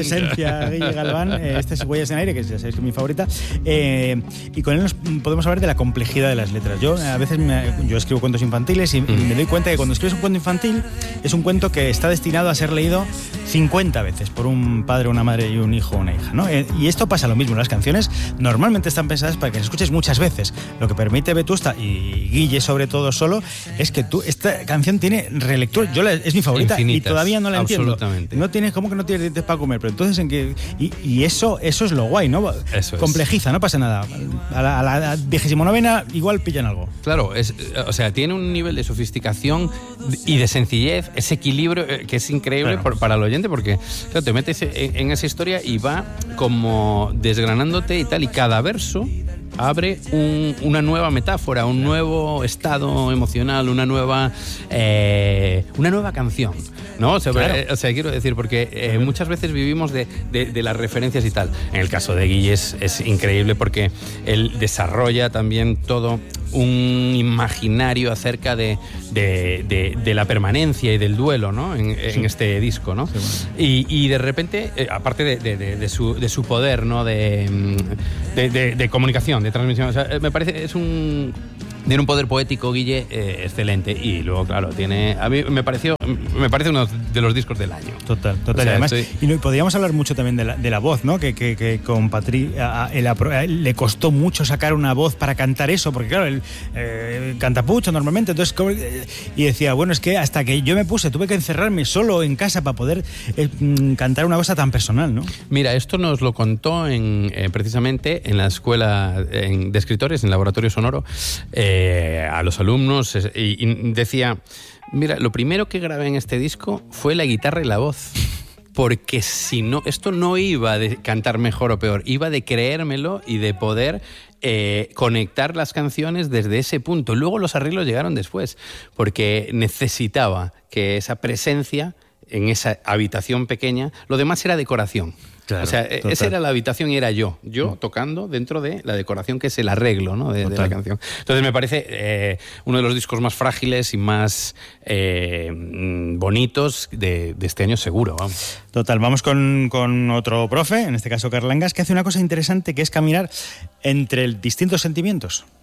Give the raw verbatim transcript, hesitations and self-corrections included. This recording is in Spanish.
esencia, Guille Galván. Eh, este es Huellas en Aire, que ya sabéis que es mi favorita. Eh, y con él nos podemos hablar de la complejidad de las letras. Yo a veces me, yo escribo cuentos infantiles y, mm. y me doy cuenta que cuando escribes un cuento infantil es un cuento que está destinado a ser leído cincuenta veces por un padre, una madre y un hijo o una hija, ¿no? Eh, y esto pasa lo mismo. Las canciones normalmente están pensadas para que las escuches muchas veces. Lo que permite Vetusta y Guille sobre todo solo es que tú, esta canción tiene relectura. Yo la, es mi favorita. Infinitas, y todavía no la entiendo. No tienes, ¿cómo que no tienes dientes para comer? Pero entonces en que y, y eso eso es lo guay, ¿no? Eso complejiza, es. No pasa nada. A la, a la vigésimo novena igual pillan algo. Claro, es, o sea, tiene un nivel de sofisticación y de sencillez, ese equilibrio que es increíble claro. por, para el oyente, porque claro, te metes en, en esa historia y va como desgranándote y tal, y cada verso abre un, una nueva metáfora, un nuevo estado emocional, una nueva eh, una nueva canción, ¿no? O sea, claro. eh, o sea quiero decir, porque eh, muchas veces vivimos de, de, de las referencias y tal. En el caso de Guille es, es increíble porque él desarrolla también todo un imaginario acerca de, de, de, de la permanencia y del duelo, ¿no? En, en sí. este disco, ¿no? Sí, bueno. y, y de repente, eh, aparte de, de, de, de, su, de su poder, ¿no? De, de, de, de comunicación, de transmisión, o sea, me parece, es un... Tiene un poder poético, Guille, eh, excelente. Y luego, claro, tiene... A mí me pareció... Me parece uno de los discos del año. Total, total. O sea, además, estoy... y no, podríamos hablar mucho también de la, de la voz, ¿no? Que, que, que con Patri a, a, él, a él le costó mucho sacar una voz para cantar eso, porque claro, él eh, canta pucho normalmente, entonces... Eh, y decía, bueno, es que hasta que yo me puse, tuve que encerrarme solo en casa para poder eh, cantar una cosa tan personal, ¿no? Mira, esto nos lo contó en, eh, precisamente en la escuela en, de escritores, en Laboratorio Sonoro, eh, Eh, a los alumnos y, y decía, mira, lo primero que grabé en este disco fue la guitarra y la voz, porque si no, esto no iba de cantar mejor o peor, iba de creérmelo y de poder eh, conectar las canciones desde ese punto. Luego los arreglos llegaron después, porque necesitaba que esa presencia en esa habitación pequeña, lo demás era decoración. Claro, o sea, total. Esa era la habitación y era yo, yo tocando dentro de la decoración que es el arreglo, ¿no? de, de la canción. Entonces me parece eh, uno de los discos más frágiles y más eh, bonitos de, de este año seguro. Vamos. Total, vamos con, con otro profe, en este caso Carlangas, que hace una cosa interesante que es caminar entre distintos sentimientos.